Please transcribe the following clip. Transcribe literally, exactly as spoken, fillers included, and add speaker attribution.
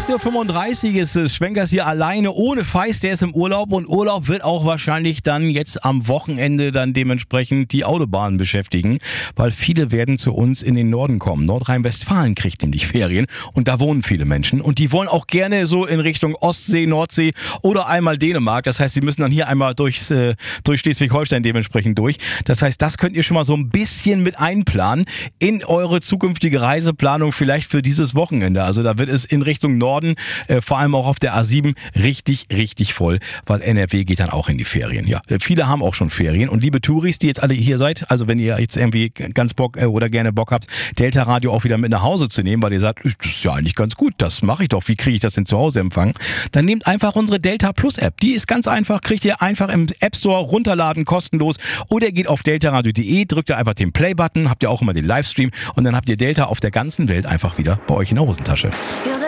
Speaker 1: acht Uhr fünfunddreißig ist es. Schwenkers hier alleine ohne Feist, der ist im Urlaub und Urlaub wird auch wahrscheinlich dann jetzt am Wochenende dann dementsprechend die Autobahnen beschäftigen, weil viele werden zu uns in den Norden kommen. Nordrhein-Westfalen kriegt nämlich Ferien und da wohnen viele Menschen und die wollen auch gerne so in Richtung Ostsee, Nordsee oder einmal Dänemark. Das heißt, sie müssen dann hier einmal durchs, äh, durch Schleswig-Holstein dementsprechend durch. Das heißt, das könnt ihr schon mal so ein bisschen mit einplanen in eure zukünftige Reiseplanung vielleicht für dieses Wochenende. Also da wird es in Richtung Norden, äh, vor allem auch auf der A sieben, richtig, richtig voll, weil N R W geht dann auch in die Ferien. Ja, viele haben auch schon Ferien und liebe Touris, die jetzt alle hier seid, also wenn ihr jetzt irgendwie ganz Bock äh, oder gerne Bock habt, Delta Radio auch wieder mit nach Hause zu nehmen, weil ihr sagt, das ist ja eigentlich ganz gut, das mache ich doch, wie kriege ich das denn zu Hause empfangen? Dann nehmt einfach unsere Delta Plus App. Die ist ganz einfach, kriegt ihr einfach im App Store runterladen, kostenlos, oder ihr geht auf deltaradio punkt de, drückt da einfach den Play-Button, habt ihr auch immer den Livestream und dann habt ihr Delta auf der ganzen Welt einfach wieder bei euch in der Hosentasche.